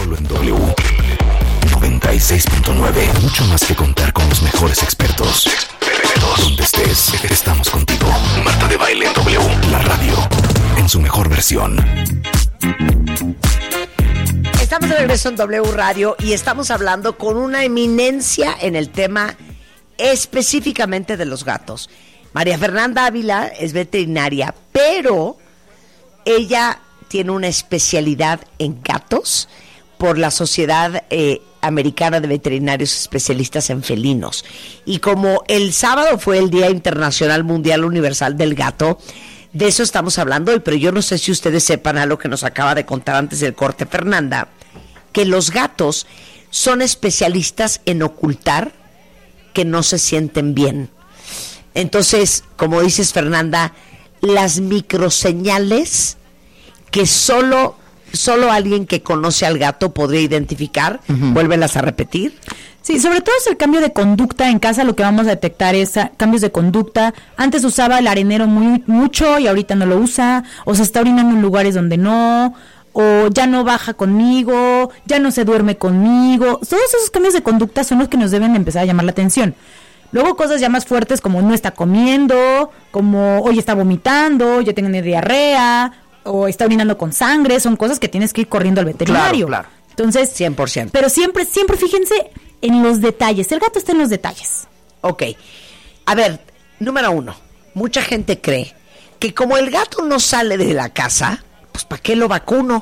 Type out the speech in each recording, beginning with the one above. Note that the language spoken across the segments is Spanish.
Solo en W 96.9. Mucho más que contar con los mejores expertos. Donde estés, estamos contigo. Marta de Baile en W, la radio en su mejor versión. Estamos de regreso en W Radio y estamos hablando con una eminencia en el tema específicamente de los gatos. María Fernanda Ávila es veterinaria, pero ella tiene una especialidad en gatos por la Sociedad Americana de Veterinarios Especialistas en Felinos. Y como el sábado fue el Día Internacional Mundial Universal del Gato, de eso estamos hablando hoy, pero yo no sé si ustedes sepan algo que nos acaba de contar antes del corte Fernanda, que los gatos son especialistas en ocultar que no se sienten bien. Entonces, como dices Fernanda, las microseñales que solo alguien que conoce al gato podría identificar, vuélvelas a repetir. Sí, sobre todo es el cambio de conducta en casa, lo que vamos a detectar es cambios de conducta. Antes usaba el arenero mucho y ahorita no lo usa, o se está orinando en lugares donde no, o ya no baja conmigo, ya no se duerme conmigo. Todos esos cambios de conducta son los que nos deben empezar a llamar la atención. Luego cosas ya más fuertes como no está comiendo, como hoy está vomitando, ya tiene diarrea, o está orinando con sangre, son cosas que tienes que ir corriendo al veterinario. Claro. Entonces, 100%. Pero siempre fíjense en los detalles. El gato está en los detalles. Ok. A ver, número 1. Mucha gente cree que como el gato no sale de la casa, pues ¿para qué lo vacuno?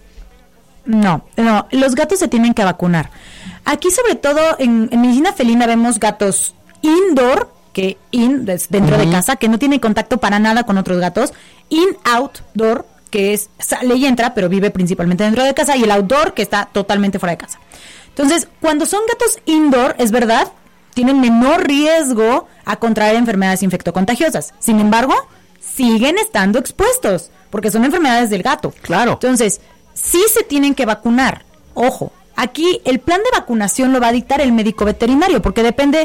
No, los gatos se tienen que vacunar. Aquí sobre todo en medicina felina vemos gatos indoor, que dentro de casa, que no tienen contacto para nada con otros gatos, outdoor, que es sale y entra, pero vive principalmente dentro de casa, y el outdoor, que está totalmente fuera de casa. Entonces, cuando son gatos indoor, es verdad, tienen menor riesgo a contraer enfermedades infectocontagiosas. Sin embargo, siguen estando expuestos, porque son enfermedades del gato. Claro. Entonces, sí se tienen que vacunar. Ojo, aquí el plan de vacunación lo va a dictar el médico veterinario, porque depende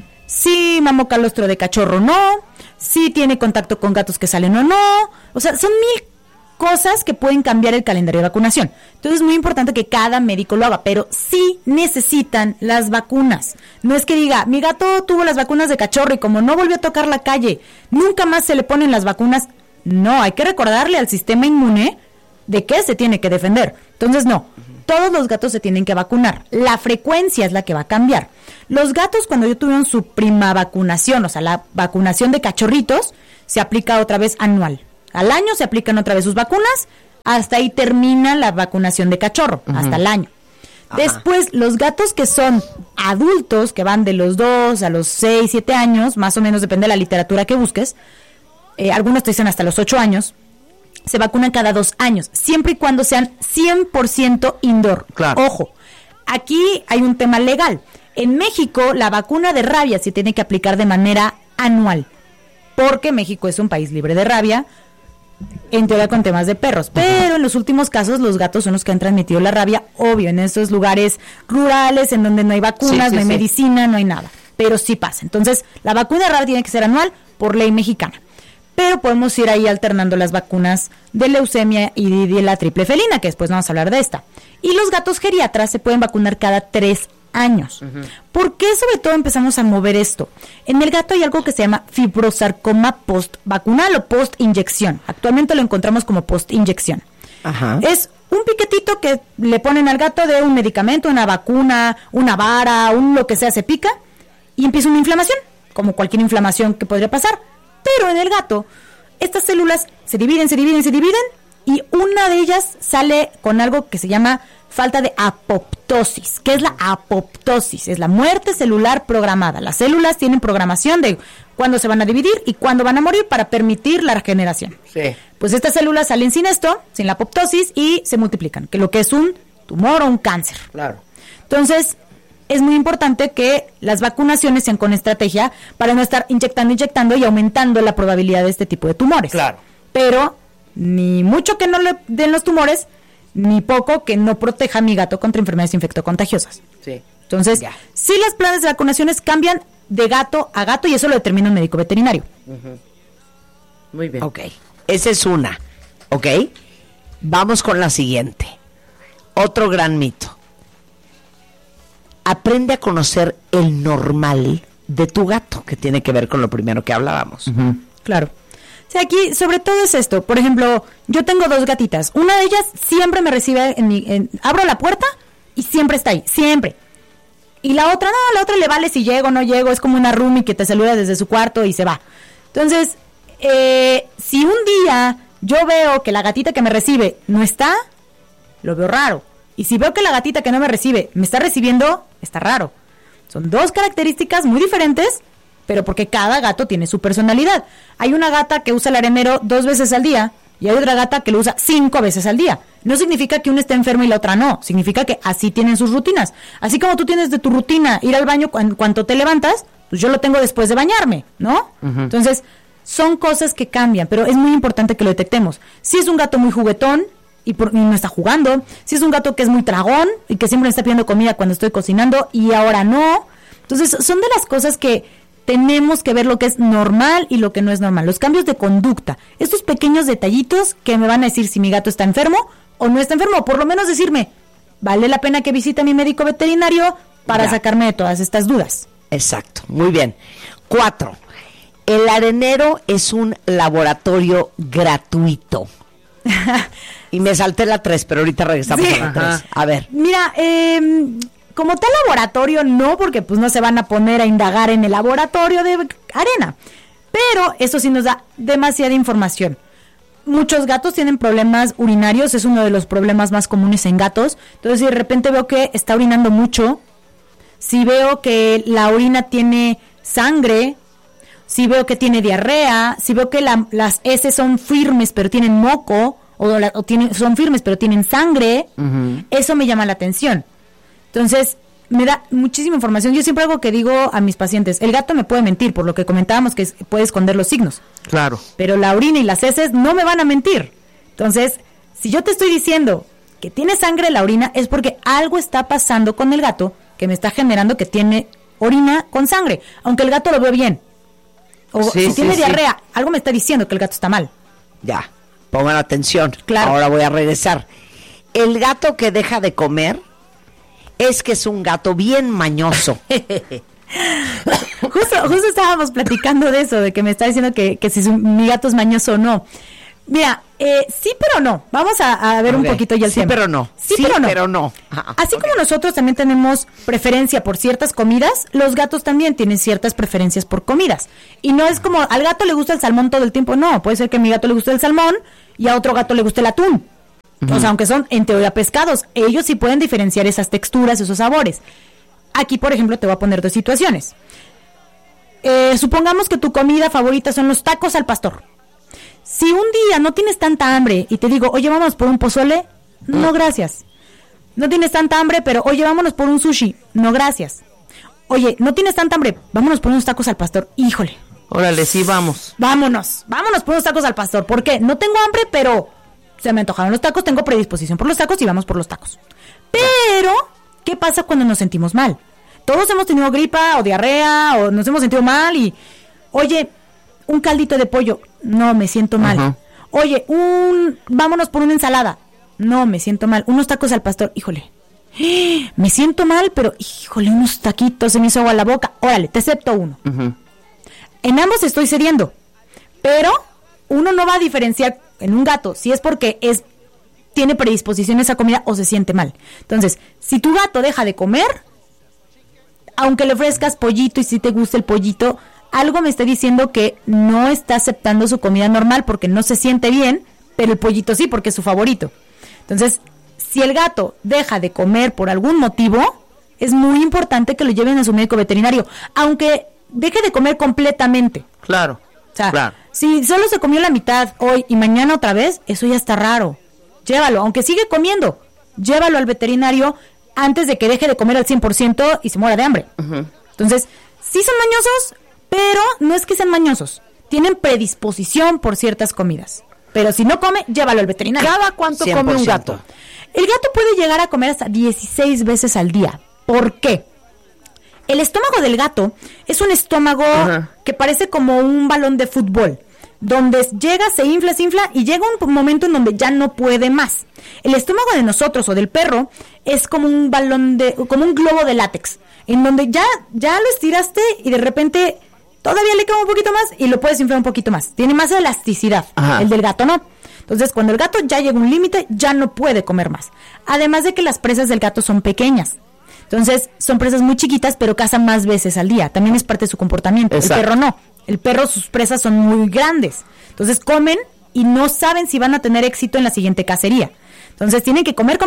si mamó calostro de cachorro o no, si tiene contacto con gatos que salen o no. O sea, son 1000 cosas que pueden cambiar el calendario de vacunación. Entonces es muy importante que cada médico lo haga, pero sí necesitan las vacunas. No es que diga, mi gato tuvo las vacunas de cachorro y como no volvió a tocar la calle, nunca más se le ponen las vacunas. No, hay que recordarle al sistema inmune de qué se tiene que defender. Entonces no, todos los gatos se tienen que vacunar. La frecuencia es la que va a cambiar. Los gatos, cuando ya tuvieron su prima vacunación, o sea, la vacunación de cachorritos, se aplica otra vez anual. Al año se aplican otra vez sus vacunas, hasta ahí termina la vacunación de cachorro, hasta el año. Ajá. Después, los gatos que son adultos, que van de los 2 a los 6, 7 años, más o menos depende de la literatura que busques, algunos te dicen hasta los 8 años, se vacunan cada 2 años, siempre y cuando sean 100% indoor. Claro. Ojo, aquí hay un tema legal. En México, la vacuna de rabia se tiene que aplicar de manera anual, porque México es un país libre de rabia, en teoría con temas de perros, pero en los últimos casos los gatos son los que han transmitido la rabia, obvio, en estos lugares rurales en donde no hay vacunas, no hay medicina, no hay nada, pero sí pasa. Entonces, la vacuna de rabia tiene que ser anual por ley mexicana, pero podemos ir ahí alternando las vacunas de leucemia y de la triple felina, que después vamos a hablar de esta. Y los gatos geriatras se pueden vacunar cada 3 años. ¿Por qué sobre todo empezamos a mover esto? En el gato hay algo que se llama fibrosarcoma post-vacunal o post-inyección. Actualmente lo encontramos como post-inyección. Ajá. Es un piquetito que le ponen al gato de un medicamento, una vacuna, una vara, lo que sea, se pica y empieza una inflamación, como cualquier inflamación que podría pasar. Pero en el gato, estas células se dividen y una de ellas sale con algo que se llama falta de apoptosis. ¿Qué es la apoptosis? Es la muerte celular programada. Las células tienen programación de cuándo se van a dividir y cuándo van a morir para permitir la regeneración. Sí. Pues estas células salen sin esto, sin la apoptosis, y se multiplican, que lo que es un tumor o un cáncer. Claro. Entonces, es muy importante que las vacunaciones sean con estrategia para no estar inyectando y aumentando la probabilidad de este tipo de tumores. Claro. Pero ni mucho que no le den los tumores, ni poco que no proteja a mi gato contra enfermedades infectocontagiosas. Sí. Entonces, sí, las planes de vacunaciones cambian de gato a gato y eso lo determina un médico veterinario. Muy bien. Ok, esa es una. Ok, vamos con la siguiente. Otro gran mito. Aprende a conocer el normal de tu gato, que tiene que ver con lo primero que hablábamos. Claro. O sea, aquí sobre todo es esto. Por ejemplo, yo tengo 2 gatitas. Una de ellas siempre me recibe abro la puerta y siempre está ahí, siempre. Y la otra, no, la otra le vale si llego o no llego. Es como una roomie que te saluda desde su cuarto y se va. Entonces, si un día yo veo que la gatita que me recibe no está, lo veo raro. Y si veo que la gatita que no me recibe me está recibiendo, está raro. Son 2 características muy diferentes, pero porque cada gato tiene su personalidad. Hay una gata que usa el arenero 2 veces al día y hay otra gata que lo usa 5 veces al día. No significa que una esté enferma y la otra no. Significa que así tienen sus rutinas. Así como tú tienes de tu rutina ir al baño cuando te levantas, pues yo lo tengo después de bañarme, ¿no? Entonces, son cosas que cambian, pero es muy importante que lo detectemos. Si es un gato muy juguetón y no está jugando, si es un gato que es muy tragón y que siempre me está pidiendo comida cuando estoy cocinando y ahora no. Entonces, son de las cosas que tenemos que ver lo que es normal y lo que no es normal. Los cambios de conducta, estos pequeños detallitos que me van a decir si mi gato está enfermo o no está enfermo, o por lo menos decirme, vale la pena que visite a mi médico veterinario para sacarme de todas estas dudas. Exacto, muy bien. 4. El arenero es un laboratorio gratuito. Y me salté la 3, pero ahorita regresamos a la 3. A ver. Mira, como tal laboratorio no, porque pues no se van a poner a indagar en el laboratorio de arena. Pero eso sí nos da demasiada información. Muchos gatos tienen problemas urinarios, es uno de los problemas más comunes en gatos. Entonces, si de repente veo que está orinando mucho, si veo que la orina tiene sangre, si veo que tiene diarrea, si veo que las heces son firmes pero tienen moco, son firmes pero tienen sangre, eso me llama la atención. Entonces, me da muchísima información. Yo siempre algo que digo a mis pacientes, el gato me puede mentir, por lo que comentábamos que puede esconder los signos. Claro. Pero la orina y las heces no me van a mentir. Entonces, si yo te estoy diciendo que tiene sangre la orina, es porque algo está pasando con el gato que me está generando que tiene orina con sangre, aunque el gato lo ve bien. O si tiene diarrea, algo me está diciendo que el gato está mal. Ya, pongan atención. Claro. Ahora voy a regresar. El gato que deja de comer es que es un gato bien mañoso. Justo estábamos platicando de eso, de que me está diciendo que si mi gato es mañoso o no. Mira, sí pero no. Vamos a ver un poquito ya el tema. Sí pero no. Sí pero no. Así como nosotros también tenemos preferencia por ciertas comidas, los gatos también tienen ciertas preferencias por comidas. Y no es como, al gato le gusta el salmón todo el tiempo. No, puede ser que a mi gato le guste el salmón y a otro gato le guste el atún. O sea, aunque son en teoría pescados, ellos sí pueden diferenciar esas texturas, esos sabores. Aquí, por ejemplo, te voy a poner 2 situaciones. Supongamos que tu comida favorita son los tacos al pastor. Si un día no tienes tanta hambre y te digo, oye, vámonos por un pozole, no gracias. No tienes tanta hambre, pero oye, vámonos por un sushi, no gracias. Oye, no tienes tanta hambre, vámonos por unos tacos al pastor, híjole. Órale, sí, vamos. Vámonos por unos tacos al pastor. ¿Por qué? No tengo hambre, pero se me antojaron los tacos, tengo predisposición por los tacos y vamos por los tacos. Pero, ¿qué pasa cuando nos sentimos mal? Todos hemos tenido gripa o diarrea o nos hemos sentido mal y, oye, un caldito de pollo, no, me siento mal. Oye, vámonos por una ensalada, no, me siento mal. Unos tacos al pastor, híjole, me siento mal, pero, híjole, unos taquitos, se me hizo agua a la boca. Órale, te acepto uno. En ambos estoy cediendo, pero uno no va a diferenciar en un gato si es porque tiene predisposición a esa comida o se siente mal. Entonces, si tu gato deja de comer, aunque le ofrezcas pollito y si te gusta el pollito, algo me está diciendo que no está aceptando su comida normal porque no se siente bien, pero el pollito sí porque es su favorito. Entonces, si el gato deja de comer por algún motivo, es muy importante que lo lleven a su médico veterinario, aunque deje de comer completamente. Claro. O sea, claro. Si solo se comió la mitad hoy y mañana otra vez, eso ya está raro. Llévalo, aunque sigue comiendo, llévalo al veterinario antes de que deje de comer al 100% y se muera de hambre. Entonces, sí son mañosos, pero no es que sean mañosos. Tienen predisposición por ciertas comidas. Pero si no come, llévalo al veterinario. ¿Cada cuánto 100%. Come un gato? El gato puede llegar a comer hasta 16 veces al día. ¿Por qué? El estómago del gato es un estómago que parece como un balón de fútbol. donde llega, se infla y llega un momento en donde ya no puede más. El estómago de nosotros o del perro es como un como un globo de látex, en donde ya lo estiraste y de repente todavía le queda un poquito más y lo puedes inflar un poquito más. Tiene más elasticidad. Ajá. El del gato no. Entonces, cuando el gato ya llega a un límite, ya no puede comer más. Además de que las presas del gato son pequeñas. Entonces, son presas muy chiquitas, pero cazan más veces al día. También es parte de su comportamiento. Exacto. El perro no. El perro, sus presas son muy grandes. Entonces, comen y no saben si van a tener éxito en la siguiente cacería. Entonces, tienen que comer,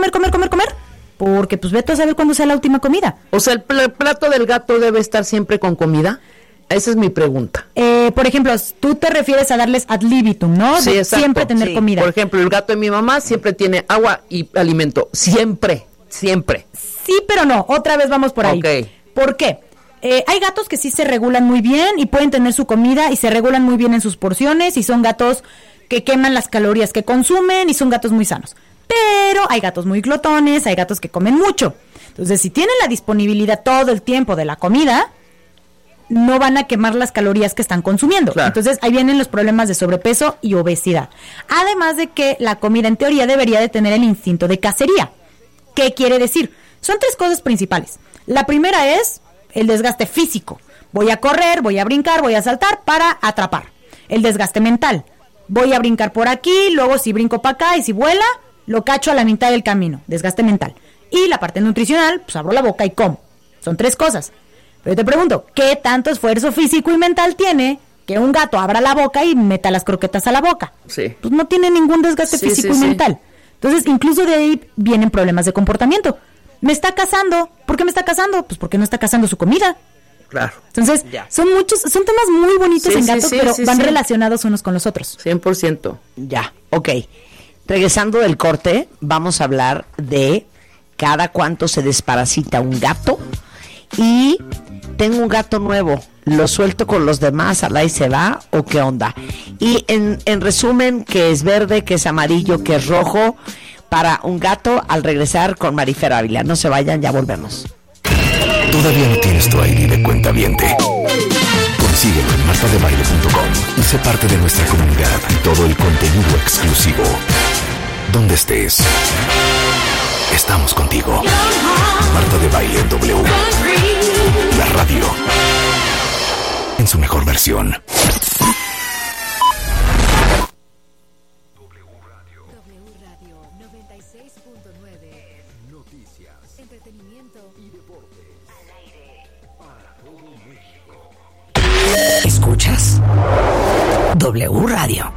porque pues vete a saber cuándo sea la última comida. O sea, ¿el plato del gato debe estar siempre con comida? Esa es mi pregunta. Por ejemplo, tú te refieres a darles ad libitum, ¿no? Sí, exacto. Siempre tener comida. Por ejemplo, el gato de mi mamá siempre tiene agua y alimento. Siempre. Sí, pero no. Otra vez vamos por ahí. Okay. ¿Por qué? Hay gatos que sí se regulan muy bien y pueden tener su comida y se regulan muy bien en sus porciones y son gatos que queman las calorías que consumen y son gatos muy sanos. Pero hay gatos muy glotones, hay gatos que comen mucho. Entonces, si tienen la disponibilidad todo el tiempo de la comida, no van a quemar las calorías que están consumiendo. Claro. Entonces, ahí vienen los problemas de sobrepeso y obesidad. Además de que la comida, en teoría, debería de tener el instinto de cacería. ¿Qué quiere decir? Son 3 cosas principales. La primera es el desgaste físico. Voy a correr, voy a brincar, voy a saltar para atrapar. El desgaste mental. Voy a brincar por aquí, luego si brinco para acá y si vuela, lo cacho a la mitad del camino. Desgaste mental. Y la parte nutricional, pues abro la boca y como. Son 3 cosas. Pero te pregunto, ¿qué tanto esfuerzo físico y mental tiene que un gato abra la boca y meta las croquetas a la boca? Sí. Pues no tiene ningún desgaste físico y mental. Entonces, incluso de ahí vienen problemas de comportamiento. ¿Me está cazando? ¿Por qué me está cazando? Pues porque no está cazando su comida. Claro. Entonces, son temas muy bonitos en gatos, pero van relacionados unos con los otros. 100%. Ya, ok. Regresando del corte, vamos a hablar de cada cuánto se desparasita un gato. Y tengo un gato nuevo, ¿lo suelto con los demás, al ahí se va o qué onda? Y en resumen, que es verde, que es amarillo, que es rojo, para un gato al regresar con Marifer Ávila. No se vayan, ya volvemos. ¿Todavía no tienes tu ID de cuentaviente? Consíguelo en martadebaile.com y sé parte de nuestra comunidad y todo el contenido exclusivo. Donde estés, estamos contigo. Marta de Baile W. La radio en su mejor versión. W Radio 96.9. Noticias, entretenimiento y deportes. Al aire para todo México. ¿Escuchas? W Radio.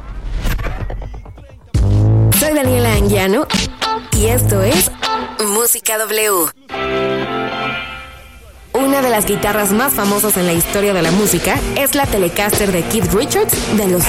Soy Daniela Anguiano y esto es Música W. Una de las guitarras más famosas en la historia de la música es la Telecaster de Keith Richards de los